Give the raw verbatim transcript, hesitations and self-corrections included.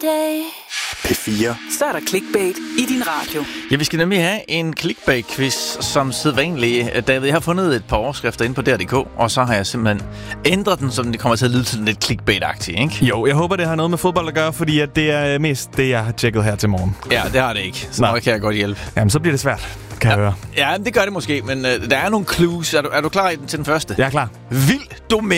Monday. P fire. Så er der clickbait i din radio. Ja, vi skal nemlig have en clickbait-quiz som sædvanlig. David, jeg har fundet et par overskrifter inde på D R punktum d k, og så har jeg simpelthen ændret den, så det kommer til at lyde sådan lidt clickbait-agtigt, ikke? Jo, jeg håber, det har noget med fodbold at gøre, fordi at det er mest det, jeg har tjekket her til morgen. Ja, det har det ikke. Så nok kan jeg godt hjælpe. Jamen, så bliver det svært, kan ja. jeg høre. Ja, det gør det måske, men uh, der er nogle clues. Er du, er du klar til den første? Jeg er klar. Vild domæne.